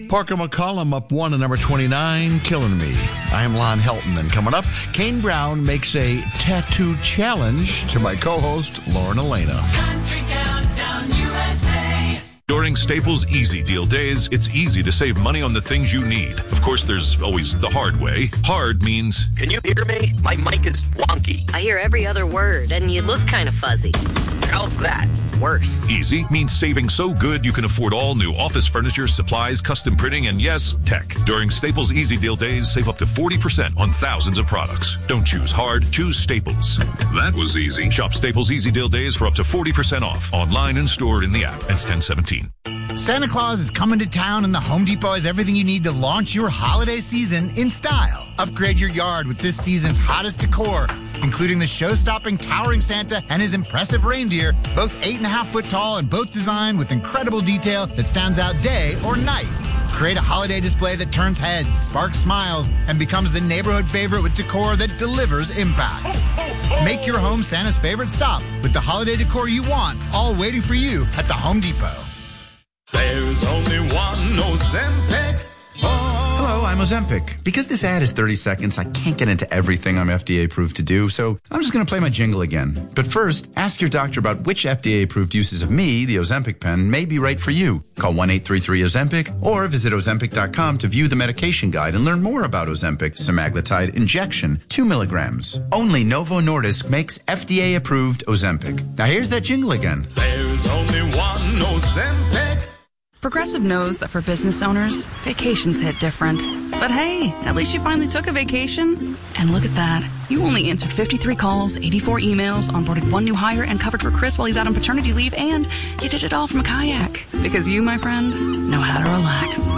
Parker McCollum up 1 at number 29, Killing Me. I am Lon Helton, and coming up, Kane Brown makes a tattoo challenge to my co-host, Lauren Elena. Country Countdown USA. During Staples Easy Deal Days, it's easy to save money on the things you need. Of course, there's always the hard way. Hard means... Can you hear me? My mic is wonky. I hear every other word, and you look kind of fuzzy. How's that? Worse. Easy means saving so good you can afford all new office furniture, supplies, custom printing, and yes, tech. During Staples Easy Deal Days, save up to 40% on thousands of products. Don't choose hard, choose Staples. That was easy. Shop Staples Easy Deal Days for up to 40% off. Online and stored in the app. Ends 10/17. Santa Claus is coming to town, and the Home Depot has everything you need to launch your holiday season in style. Upgrade your yard with this season's hottest decor, including the show-stopping towering Santa and his impressive reindeer, both 8.5-foot tall and both designed with incredible detail that stands out day or night. Create a holiday display that turns heads, sparks smiles, and becomes the neighborhood favorite with decor that delivers impact. Make your home Santa's favorite stop with the holiday decor you want, all waiting for you at the Home Depot. There's only one Ozempic. Hello, I'm Ozempic. Because this ad is 30 seconds, I can't get into everything I'm FDA approved to do, so I'm just going to play my jingle again. But first, ask your doctor about which FDA approved uses of me, the Ozempic pen, may be right for you. Call 1-833-OZEMPIC or visit Ozempic.com to view the medication guide and learn more about Ozempic semaglutide injection, 2 milligrams. Only Novo Nordisk makes FDA approved Ozempic. Now here's that jingle again. There's only one Ozempic. Progressive knows that for business owners, vacations hit different. But hey, at least you finally took a vacation. And look at that. You only answered 53 calls, 84 emails, onboarded 1 new hire, and covered for Chris while he's out on paternity leave, and you did it all from a kayak. Because you, my friend, know how to relax.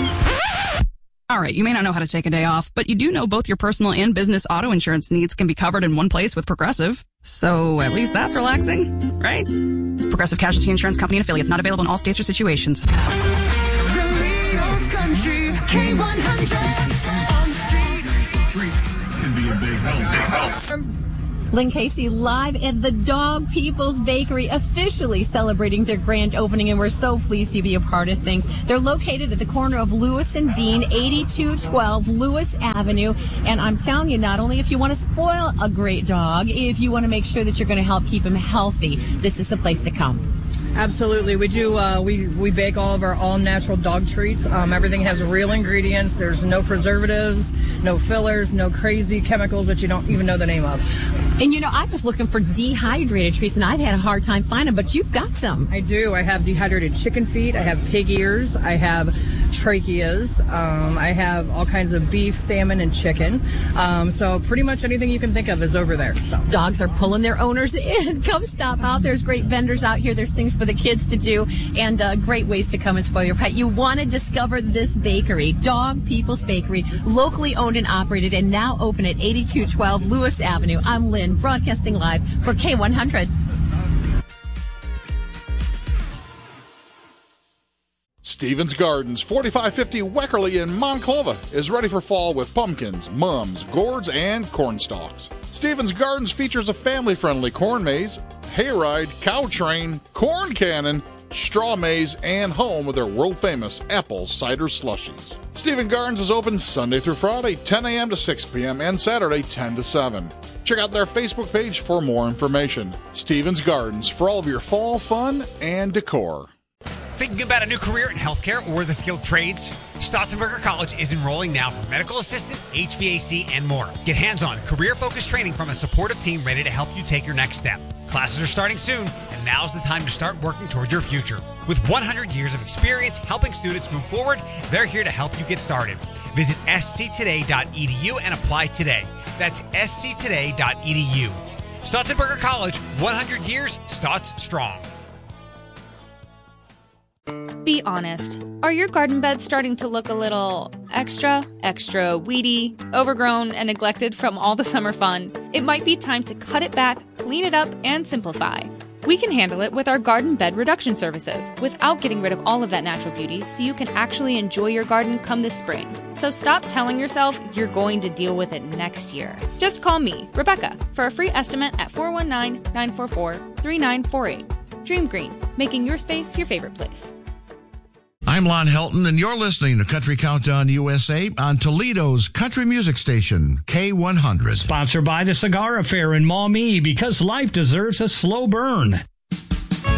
All right, you may not know how to take a day off, but you do know both your personal and business auto insurance needs can be covered in one place with Progressive. So at least that's relaxing, right? Progressive Casualty Insurance Company and affiliates, not available in all states or situations. Toledo's Country, K100 on the street. Treats can be a big help. Lynn Casey live at the Dog People's Bakery, officially celebrating their grand opening, and we're so pleased to be a part of things. They're located at the corner of Lewis and Dean, 8212 Lewis Avenue. And I'm telling you, not only if you want to spoil a great dog, if you want to make sure that you're going to help keep him healthy, this is the place to come. Absolutely. We do. We bake all of our all-natural dog treats. Everything has real ingredients. There's no preservatives, no fillers, no crazy chemicals that you don't even know the name of. And, you know, I was looking for dehydrated treats, and I've had a hard time finding them, but you've got some. I do. I have dehydrated chicken feet. I have pig ears. I have tracheas. I have all kinds of beef, salmon, and chicken. So pretty much anything you can think of is over there. So dogs are pulling their owners in. Come stop out. There's great vendors out here. There's things for the kids to do, and great ways to come and spoil your pet. You want to discover this bakery, Dog People's Bakery, locally owned and operated, and now open at 8212 Lewis Avenue. I'm Lynn, broadcasting live for K100. Stevens Gardens, 4550 Weckerly in Monclova, is ready for fall with pumpkins, mums, gourds, and corn stalks. Stevens Gardens features a family-friendly corn maze, hayride, cow train, corn cannon, straw maze, and home with their world-famous apple cider slushies. Stevens Gardens is open Sunday through Friday, 10 a.m. to 6 p.m., and Saturday, 10 to 7. Check out their Facebook page for more information. Stevens Gardens, for all of your fall fun and decor. Thinking about a new career in healthcare or the skilled trades? Stotzenberger College is enrolling now for medical assistant, HVAC, and more. Get hands-on, career-focused training from a supportive team ready to help you take your next step. Classes are starting soon, and now's the time to start working toward your future. With 100 years of experience helping students move forward, they're here to help you get started. Visit sctoday.edu and apply today. That's sctoday.edu. Stotzenberger College, 100 years, Stotz strong. Be honest. Are your garden beds starting to look a little extra weedy, overgrown, and neglected from all the summer fun? It might be time to cut it back, clean it up, and simplify. We can handle it with our garden bed reduction services without getting rid of all of that natural beauty, so you can actually enjoy your garden come this spring. So stop telling yourself you're going to deal with it next year. Just call me, Rebecca, for a free estimate at 419-944-3948. Dream Green, making your space your favorite place. I'm Lon Helton, and you're listening to Country Countdown USA on Toledo's country music station, K100. Sponsored by the Cigar Affair in Maumee, because life deserves a slow burn.